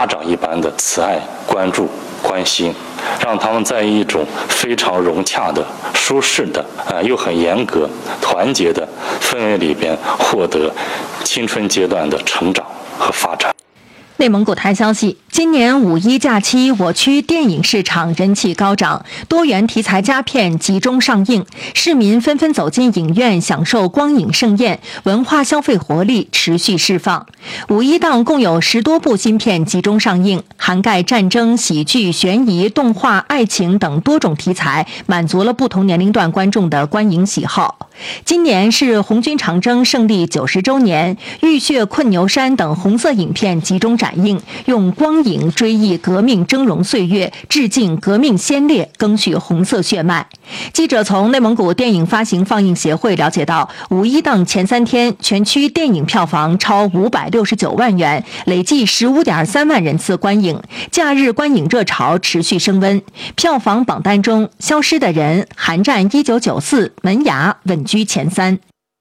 家长一般的慈爱、关注、关心，让他们在一种非常融洽的、舒适的、又很严格、团结的氛围里边，获得青春阶段的成长和发展。 内蒙古台消息，今年五一假期，我区电影市场人气高涨，多元题材佳片集中上映，市民纷纷走进影院享受光影盛宴，文化消费活力持续释放。五一档共有10多部新片集中上映，涵盖战争、喜剧、悬疑、动画、爱情等多种题材，满足了不同年龄段观众的观影喜好。今年是红军长征胜利90周年，浴血困牛山等红色影片集中展映，用光影追忆革命峥嵘岁月，致敬革命先烈，赓续红色血脉。记者从内蒙古电影发行放映协会了解到，五一档前3天，全区电影票房超569万元，累计15.3万人次观影，假日观影热潮持续升温。票房榜单中，《消失的人》、《寒战1994》、《门牙》稳居前3。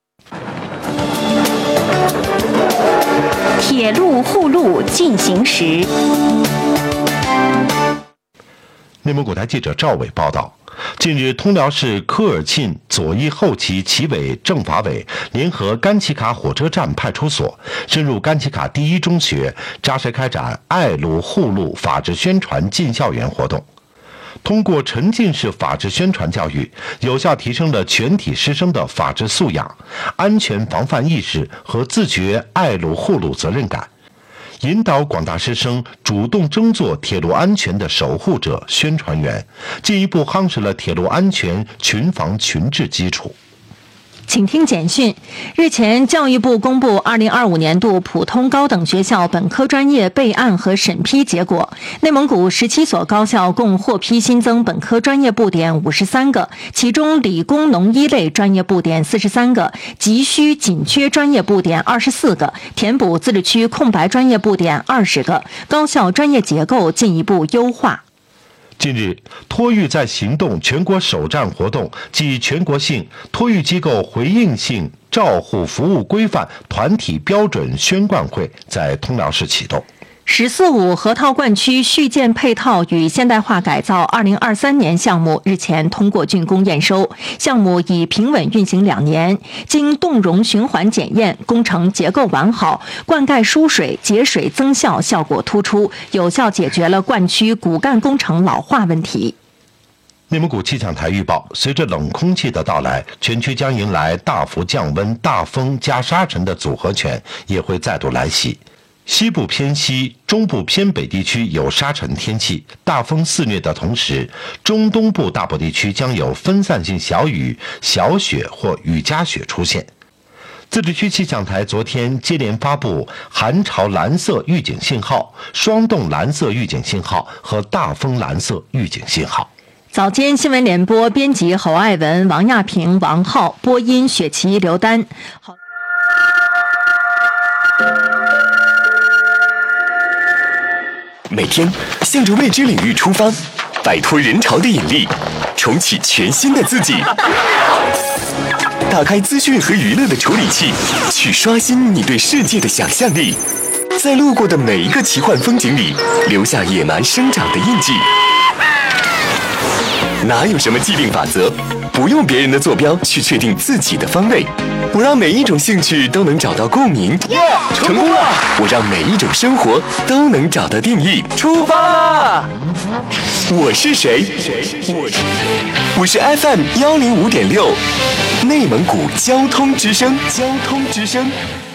铁路护路进行时。 内蒙古台记者赵伟报道，近日，通辽市科尔沁左翼后旗旗委政法委联合甘旗卡火车站派出所，深入甘旗卡第一中学，扎实开展爱路护路法治宣传进校园活动。通过沉浸式法治宣传教育，有效提升了全体师生的法治素养、安全防范意识和自觉爱路护路责任感，引导广大师生主动争做铁路安全的守护者、宣传员，进一步夯实了铁路安全群防群治基础。 请听简讯。日前，教育部公布2025年度普通高等学校本科专业备案和审批结果。内蒙古17所高校共获批新增本科专业部点53个，其中理工农医类专业部点43个，急需紧缺专业部点24个，填补自治区空白专业部点20个，高校专业结构进一步优化。 近日，托育在行动全国首站活动暨全国性托育机构回应性照护服务规范团体标准宣贯会在通辽市启动。 “14·5”河套灌区续建配套与现代化改造2023年项目日前通过竣工验收，项目已平稳运行2年，经动容循环检验，工程结构完好，灌溉输水、节水增效效果突出，有效解决了灌区骨干工程老化问题。 内蒙古气象台预报，随着冷空气的到来，全区将迎来大幅降温、大风加沙尘的组合拳也会再度来袭。西部偏西、中部偏北地区有沙尘天气，大风肆虐的同时，中东部大部地区将有分散性小雨、小雪或雨夹雪出现。自治区气象台昨天接连发布寒潮蓝色预警信号、霜冻蓝色预警信号和大风蓝色预警信号。 早间新闻联播编辑侯爱文、王亚平、王浩，播音雪琪、刘丹。 每天向着未知领域出发，摆脱人潮的引力，重启全新的自己。打开资讯和娱乐的处理器，去刷新你对世界的想象力，在路过的每一个奇幻风景里留下野蛮生长的印记。哪有什么既定法则，不用别人的坐标去确定自己的方位。我让每一种兴趣都能找到共鸣，成功了！我让每一种生活都能找到定义，出发啦！我是谁？我是 FM105.6，内蒙古交通之声。交通之声。